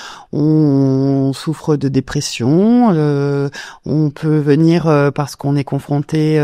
on souffre de dépression. On peut venir parce qu'on est confronté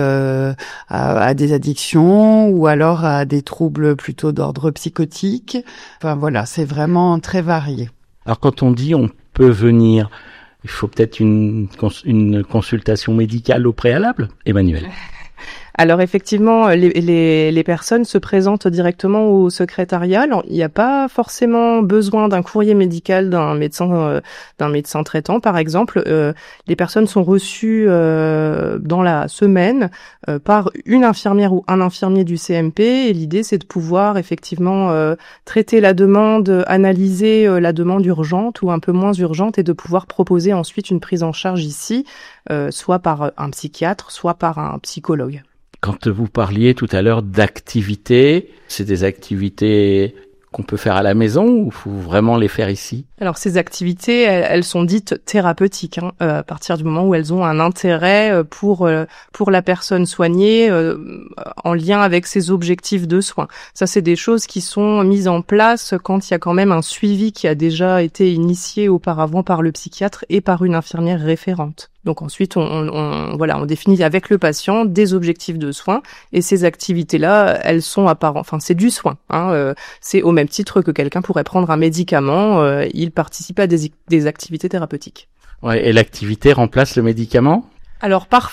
à des addictions ou alors à des troubles plutôt d'ordre psychotique. Enfin voilà, c'est vraiment très varié. Alors quand on dit on peut venir, il faut peut-être une consultation médicale au préalable, Emmanuel. Alors effectivement, les personnes se présentent directement au secrétariat. Alors, il n'y a pas forcément besoin d'un courrier médical d'un médecin traitant, par exemple. Les personnes sont reçues dans la semaine par une infirmière ou un infirmier du CMP. Et l'idée, c'est de pouvoir effectivement traiter la demande, analyser la demande urgente ou un peu moins urgente, et de pouvoir proposer ensuite une prise en charge ici, soit par un psychiatre, soit par un psychologue. Quand vous parliez tout à l'heure d'activités, c'est des activités qu'on peut faire à la maison ou faut vraiment les faire ici ? Alors ces activités, elles sont dites thérapeutiques à partir du moment où elles ont un intérêt pour la personne soignée en lien avec ses objectifs de soins. Ça, c'est des choses qui sont mises en place quand il y a quand même un suivi qui a déjà été initié auparavant par le psychiatre et par une infirmière référente. Donc ensuite, on définit avec le patient des objectifs de soins, et ces activités-là, elles sont apparentes. Enfin, c'est du soin. C'est au même titre que quelqu'un pourrait prendre un médicament. Il participe à des activités thérapeutiques. Ouais, et l'activité remplace le médicament ?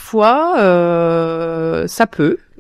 Alors parfois, ça peut.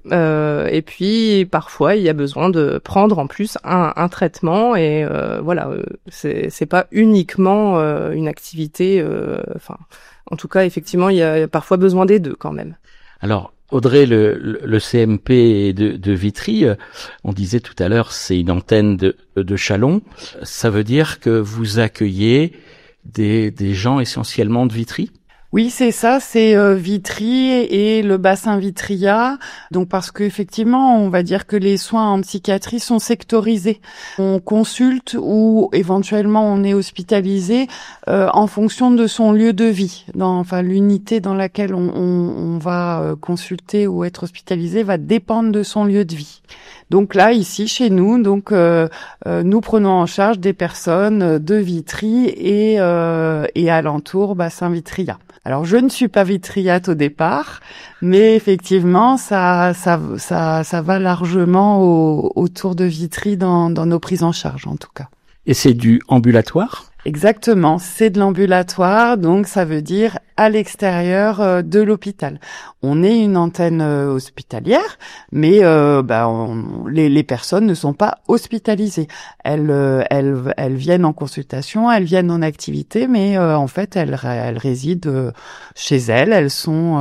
Et puis parfois il y a besoin de prendre en plus un traitement et c'est pas uniquement une activité. En tout cas, effectivement, il y a parfois besoin des deux quand même. Alors, Audrey, le CMP de Vitry, on disait tout à l'heure, c'est une antenne de Châlons. Ça veut dire que vous accueillez des gens essentiellement de Vitry ? Oui, c'est ça, c'est Vitry et le bassin Vitria. Donc parce que effectivement, on va dire que les soins en psychiatrie sont sectorisés. On consulte ou éventuellement on est hospitalisé en fonction de son lieu de vie. L'unité dans laquelle on va consulter ou être hospitalisé va dépendre de son lieu de vie. Donc là, ici, chez nous, nous prenons en charge des personnes de Vitry et alentour bassin Vitria. Alors, je ne suis pas vitriate au départ, mais effectivement, ça va largement autour de Vitry dans nos prises en charge, en tout cas. Et c'est du ambulatoire ? Exactement, c'est de l'ambulatoire, donc ça veut dire à l'extérieur de l'hôpital. On est une antenne hospitalière, mais les personnes ne sont pas hospitalisées. Elles viennent en consultation, elles viennent en activité, mais en fait elles résident chez elles. Elles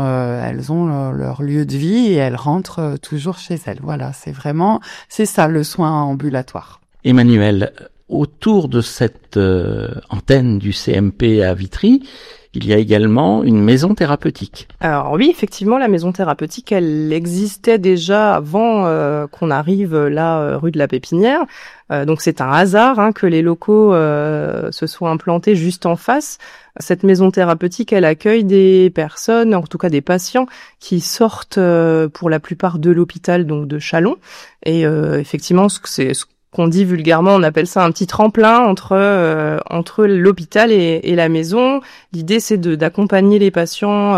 ont leur lieu de vie et elles rentrent toujours chez elles. Voilà, c'est ça le soin ambulatoire. Emmanuel, autour de cette antenne du CMP à Vitry, il y a également une maison thérapeutique. Alors oui, effectivement, la maison thérapeutique, elle existait déjà avant qu'on arrive là, rue de la Pépinière. Donc c'est un hasard que les locaux se soient implantés juste en face. Cette maison thérapeutique, elle accueille des personnes, en tout cas des patients, qui sortent pour la plupart de l'hôpital, donc de Châlons. Et effectivement, ce qu'on dit vulgairement, on appelle ça un petit tremplin entre l'hôpital et la maison. L'idée, c'est d'accompagner les patients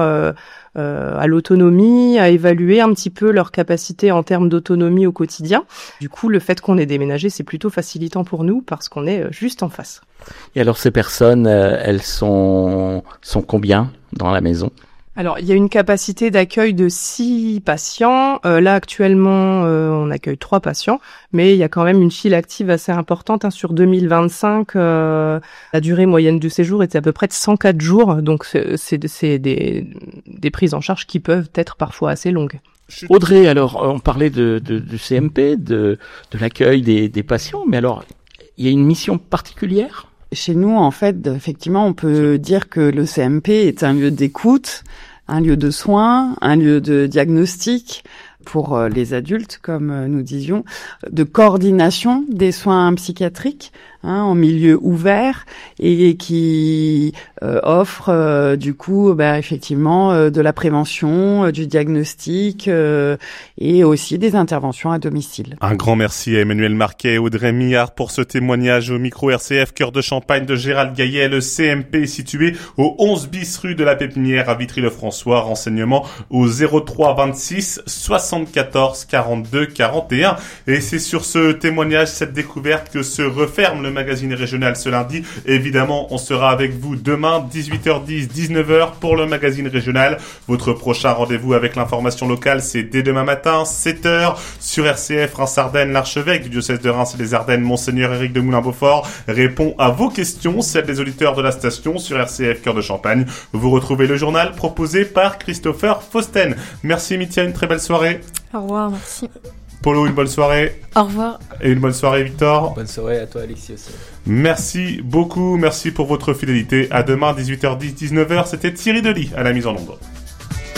à l'autonomie, à évaluer un petit peu leur capacité en termes d'autonomie au quotidien. Du coup, le fait qu'on ait déménagé, c'est plutôt facilitant pour nous parce qu'on est juste en face. Et alors, ces personnes, elles sont combien dans la maison ? Alors, il y a une capacité d'accueil de 6 patients. Là, actuellement, on accueille 3 patients, mais il y a quand même une file active assez importante. Sur 2025, la durée moyenne du séjour était à peu près de 104 jours. Donc, c'est des prises en charge qui peuvent être parfois assez longues. Audrey, alors, on parlait du CMP, de l'accueil des patients, mais alors, il y a une mission particulière ? Chez nous, en fait, effectivement, on peut dire que le CMP est un lieu d'écoute, un lieu de soins, un lieu de diagnostic pour les adultes, comme nous disions, de coordination des soins psychiatriques en milieu ouvert et qui offre du coup effectivement de la prévention, du diagnostic et aussi des interventions à domicile. Un grand merci à Emmanuel Marquet et Audrey Millard pour ce témoignage au micro RCF Cœur de Champagne de Gérald Gaillet. Le CMP est situé au 11 bis rue de la Pépinière à Vitry-le-François. Renseignements au 03 26 74 42 41. Et c'est sur ce témoignage, cette découverte que se referme le magazine régional ce lundi. Évidemment, on sera avec vous demain 18h10, 19h pour le magazine régional. Votre prochain rendez-vous avec l'information locale, c'est dès demain matin, 7h sur RCF Reims-Ardennes. L'archevêque du diocèse de Reims et des Ardennes, Monseigneur Éric de Moulin-Beaufort, répond à vos questions, celles des auditeurs de la station sur RCF Cœur de Champagne. Vous retrouvez le journal proposé par Christopher Fausten. Merci Mithia, une très belle soirée. Au revoir, merci. Polo, une bonne soirée. Au revoir. Et une bonne soirée, Victor. Bonne soirée à toi, Alexis aussi. Merci beaucoup, merci pour votre fidélité. À demain, 18h10, 19h. C'était Thierry Delis à la mise en onde.